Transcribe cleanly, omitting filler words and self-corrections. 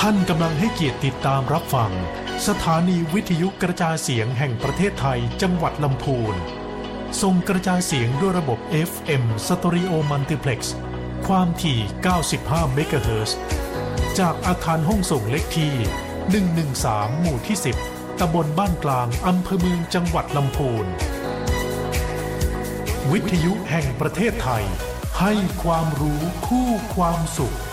ท่านกำลังให้เกียรติติดตามรับฟังสถานีวิทยุกระจายเสียงแห่งประเทศไทยจังหวัดลำพูนส่งกระจายเสียงด้วยระบบ FM Stereo Multiplex ความถี่ 95 เมกะเฮิรตซ์จากอาคารห้องส่งเลขที่ 113 หมู่ที่ 10 ตำบลบ้านกลางอำเภอเมืองจังหวัดลำพูนวิทยุแห่งประเทศไทยให้ความรู้คู่ความสุข